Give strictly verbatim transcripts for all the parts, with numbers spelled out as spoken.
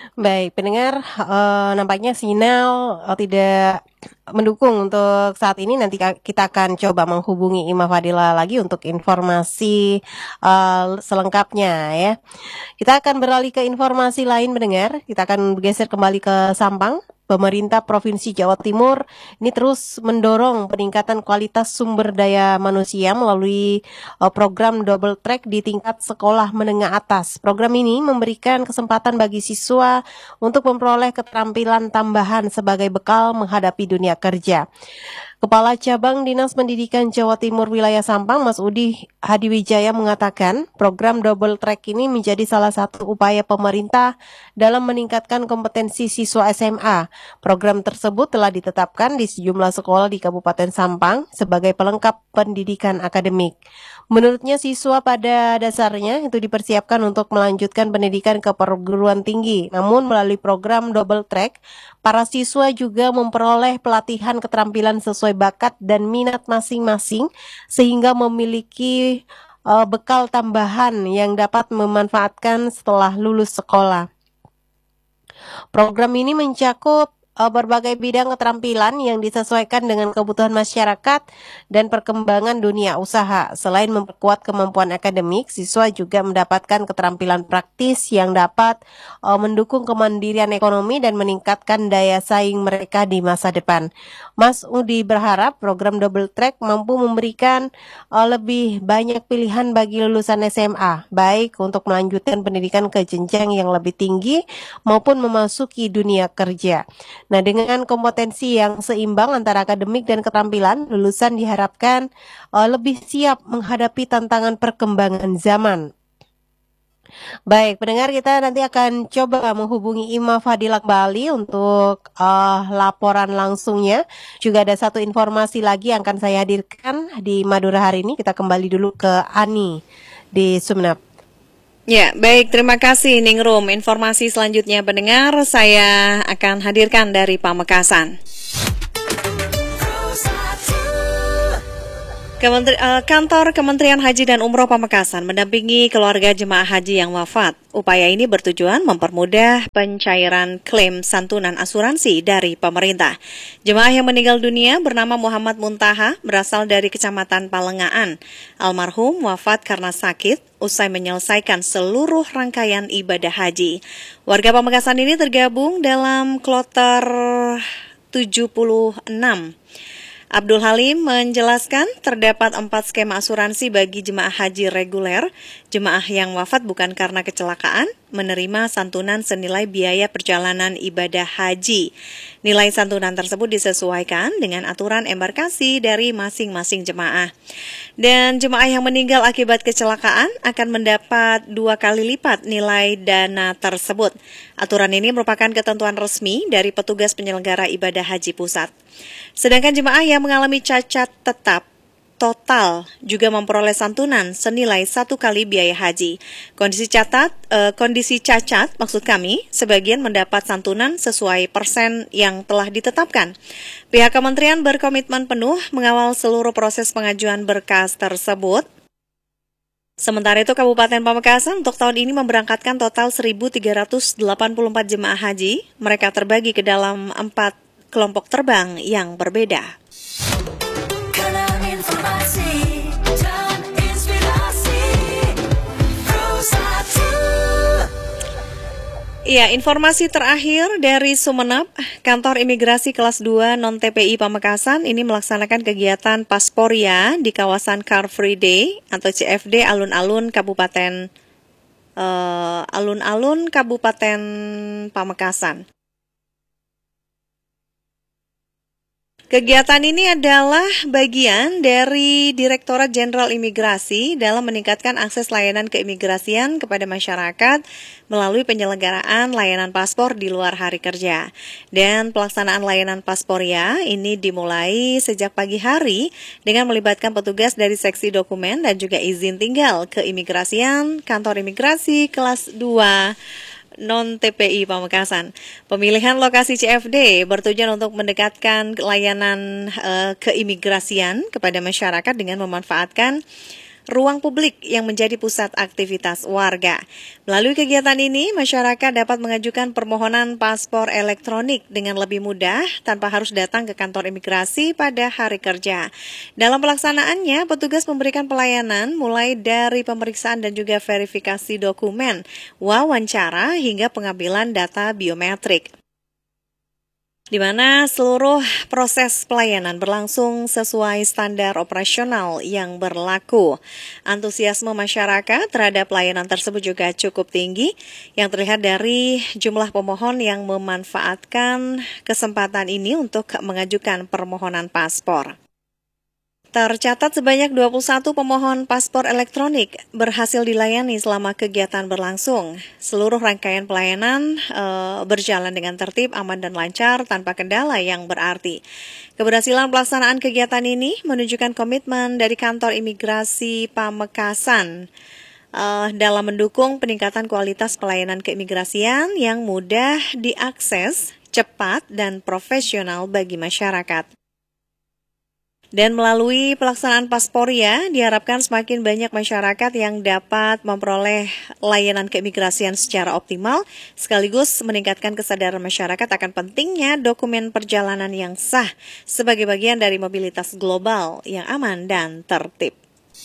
Baik, pendengar, eee, nampaknya sinyal, eee, tidak mendukung untuk saat ini. Nanti ka kita akan coba menghubungi Imah Fadila lagi untuk informasi, eee, selengkapnya ya. Kita akan beralih ke informasi lain pendengar, kita akan bergeser kembali ke Sampang. Pemerintah Provinsi Jawa Timur ini terus mendorong peningkatan kualitas sumber daya manusia melalui eh, program double track di tingkat sekolah menengah atas. Program ini memberikan kesempatan bagi siswa untuk memperoleh keterampilan tambahan sebagai bekal menghadapi dunia kerja. Kepala Cabang Dinas Pendidikan Jawa Timur Wilayah Sampang, Mas Udi Hadiwijaya mengatakan, program double track ini menjadi salah satu upaya pemerintah dalam meningkatkan kompetensi siswa S M A. Program tersebut telah ditetapkan di sejumlah sekolah di Kabupaten Sampang sebagai pelengkap pendidikan akademik. Menurutnya siswa pada dasarnya itu dipersiapkan untuk melanjutkan pendidikan ke perguruan tinggi. Namun melalui program double track, para siswa juga memperoleh pelatihan keterampilan sesuai bakat dan minat masing-masing sehingga memiliki uh, bekal tambahan yang dapat memanfaatkan setelah lulus sekolah. Program ini mencakup uh, berbagai bidang keterampilan yang disesuaikan dengan kebutuhan masyarakat dan perkembangan dunia usaha. Selain memperkuat kemampuan akademik, siswa juga mendapatkan keterampilan praktis yang dapat uh, mendukung kemandirian ekonomi dan meningkatkan daya saing mereka di masa depan. Mas Udi berharap program double track mampu memberikan uh, lebih banyak pilihan bagi lulusan S M A, baik untuk melanjutkan pendidikan ke jenjang yang lebih tinggi maupun memasuki dunia kerja. Nah, dengan kompetensi yang seimbang antara akademik dan keterampilan, lulusan diharapkan uh, lebih siap menghadapi tantangan perkembangan zaman. Baik, pendengar, kita nanti akan coba menghubungi Ima Fadila Bali untuk uh, laporan langsungnya. Juga ada satu informasi lagi yang akan saya hadirkan di Madura hari ini. Kita kembali dulu ke Ani di Sumeneb. Ya, baik, terima kasih Ningrum. Informasi selanjutnya pendengar saya akan hadirkan dari Pamekasan. Kementeri, uh, Kantor Kementerian Haji dan Umroh Pamekasan mendampingi keluarga jemaah haji yang wafat. Upaya ini bertujuan mempermudah pencairan klaim santunan asuransi dari pemerintah. Jemaah yang meninggal dunia bernama Muhammad Muntaha berasal dari Kecamatan Palengaan. Almarhum wafat karena sakit usai menyelesaikan seluruh rangkaian ibadah haji. Warga Pamekasan ini tergabung dalam kloter tujuh puluh enam. Abdul Halim menjelaskan terdapat empat skema asuransi bagi jemaah haji reguler. Jemaah yang wafat bukan karena kecelakaan menerima santunan senilai biaya perjalanan ibadah haji. Nilai santunan tersebut disesuaikan dengan aturan embarkasi dari masing-masing jemaah. Dan jemaah yang meninggal akibat kecelakaan akan mendapat dua kali lipat nilai dana tersebut. Aturan ini merupakan ketentuan resmi dari petugas penyelenggara ibadah haji pusat. Sedangkan jemaah yang mengalami cacat tetap total juga memperoleh santunan senilai satu kali biaya haji. Kondisi catat, eh, kondisi cacat maksud kami, sebagian mendapat santunan sesuai persen yang telah ditetapkan. Pihak kementerian berkomitmen penuh mengawal seluruh proses pengajuan berkas tersebut. Sementara itu Kabupaten Pamekasan untuk tahun ini memberangkatkan total seribu tiga ratus delapan puluh empat jemaah haji. Mereka terbagi ke dalam empat kelompok terbang yang berbeda. Iya, informasi terakhir dari Sumeneb, Kantor Imigrasi Kelas dua Non-T P I Pamekasan ini melaksanakan kegiatan Pasporia di kawasan Car Free Day atau C F D Alun-Alun Kabupaten uh, Alun-Alun Kabupaten Pamekasan. Kegiatan ini adalah bagian dari Direktorat Jenderal Imigrasi dalam meningkatkan akses layanan keimigrasian kepada masyarakat melalui penyelenggaraan layanan paspor di luar hari kerja. Dan pelaksanaan layanan pasporia ini dimulai sejak pagi hari dengan melibatkan petugas dari seksi dokumen dan juga izin tinggal keimigrasian Kantor Imigrasi Kelas dua Non-T P I Pamekasan. Pemilihan lokasi C F D bertujuan untuk mendekatkan layanan uh, keimigrasian kepada masyarakat dengan memanfaatkan ruang publik yang menjadi pusat aktivitas warga. Melalui kegiatan ini, masyarakat dapat mengajukan permohonan paspor elektronik dengan lebih mudah tanpa harus datang ke kantor imigrasi pada hari kerja. Dalam pelaksanaannya, petugas memberikan pelayanan mulai dari pemeriksaan dan juga verifikasi dokumen, wawancara hingga pengambilan data biometrik, di mana seluruh proses pelayanan berlangsung sesuai standar operasional yang berlaku. Antusiasme masyarakat terhadap pelayanan tersebut juga cukup tinggi, yang terlihat dari jumlah pemohon yang memanfaatkan kesempatan ini untuk mengajukan permohonan paspor. Tercatat sebanyak dua puluh satu pemohon paspor elektronik berhasil dilayani selama kegiatan berlangsung. Seluruh rangkaian pelayanan e, berjalan dengan tertib, aman dan lancar tanpa kendala yang berarti. Keberhasilan pelaksanaan kegiatan ini menunjukkan komitmen dari kantor imigrasi Pamekasan e, dalam mendukung peningkatan kualitas pelayanan keimigrasian yang mudah diakses, cepat dan profesional bagi masyarakat. Dan melalui pelaksanaan Pasporia, diharapkan semakin banyak masyarakat yang dapat memperoleh layanan keimigrasian secara optimal, sekaligus meningkatkan kesadaran masyarakat akan pentingnya dokumen perjalanan yang sah sebagai bagian dari mobilitas global yang aman dan tertib.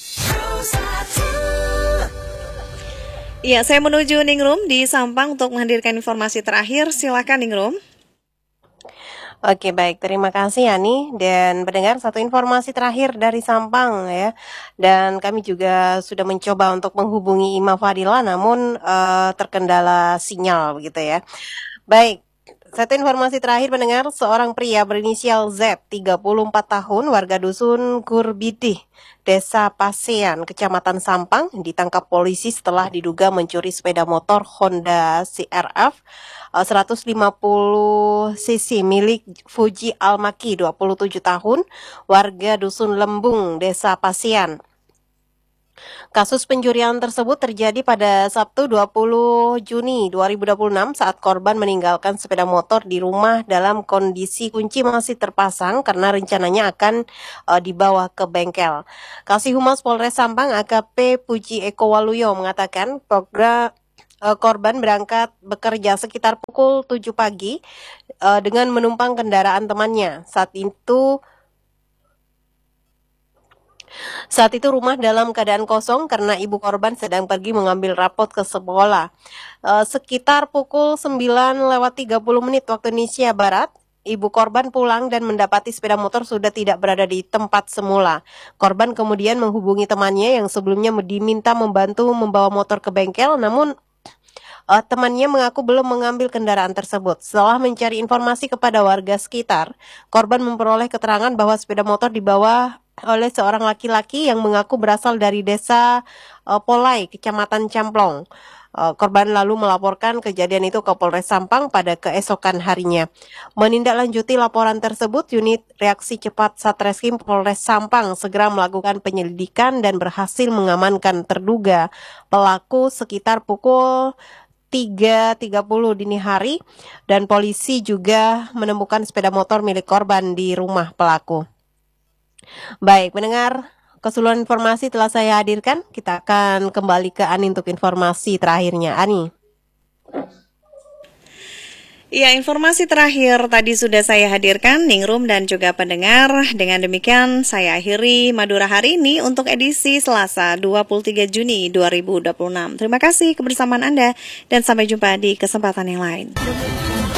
Ya, saya menuju Ningrum di Sampang untuk menghadirkan informasi terakhir. Silakan Ningrum. Oke, baik, terima kasih Yani. Dan mendengar satu informasi terakhir dari Sampang ya. Dan kami juga sudah mencoba untuk menghubungi Ima Fadila, namun uh, terkendala sinyal begitu ya. Baik, satu informasi terakhir mendengar, seorang pria berinisial Z, tiga puluh empat tahun, warga dusun Kurbidih, Desa Pasean, Kecamatan Sampang, ditangkap polisi setelah diduga mencuri sepeda motor Honda C R F seratus lima puluh cc milik Fuji Almaki, dua puluh tujuh tahun, warga dusun Lembung, Desa Pasean. Kasus pencurian tersebut terjadi pada Sabtu dua puluh Juni dua ribu dua puluh enam saat korban meninggalkan sepeda motor di rumah dalam kondisi kunci masih terpasang karena rencananya akan uh, dibawa ke bengkel. Kasih Humas Polres Sampang A K P Puji Eko Waluyo mengatakan program uh, korban berangkat bekerja sekitar pukul tujuh pagi uh, dengan menumpang kendaraan temannya. Saat itu Saat itu rumah dalam keadaan kosong karena ibu korban sedang pergi mengambil rapot ke sekolah. E, sekitar pukul sembilan lewat tiga puluh menit waktu Indonesia Barat, ibu korban pulang dan mendapati sepeda motor sudah tidak berada di tempat semula. Korban kemudian menghubungi temannya yang sebelumnya diminta membantu membawa motor ke bengkel, namun Uh, temannya mengaku belum mengambil kendaraan tersebut. Setelah mencari informasi kepada warga sekitar, korban memperoleh keterangan bahwa sepeda motor dibawa oleh seorang laki-laki yang mengaku berasal dari desa uh, Polai, Kecamatan Camplong. Uh, korban lalu melaporkan kejadian itu ke Polres Sampang pada keesokan harinya. Menindaklanjuti laporan tersebut, unit reaksi cepat Satreskrim Polres Sampang segera melakukan penyelidikan dan berhasil mengamankan terduga pelaku sekitar pukul tiga tiga puluh dini hari, dan polisi juga menemukan sepeda motor milik korban di rumah pelaku. Baik, mendengar keseluruhan informasi telah saya hadirkan, kita akan kembali ke Ani untuk informasi terakhirnya. Ani. Ya, informasi terakhir tadi sudah saya hadirkan, Ningrum dan juga pendengar. Dengan demikian, saya akhiri Madura hari ini untuk edisi Selasa dua puluh tiga Juni dua ribu dua puluh enam. Terima kasih kebersamaan Anda dan sampai jumpa di kesempatan yang lain.